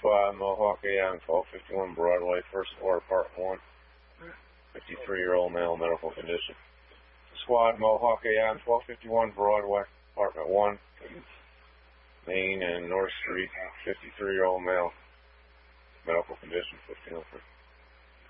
Squad, Mohawk A.M., 1251 Broadway, first floor, apartment 1. 53-year-old male, medical condition. Squad, Mohawk A.M., 1251 Broadway, apartment 1. Main and North Street, 53-year-old male, medical condition, 1503.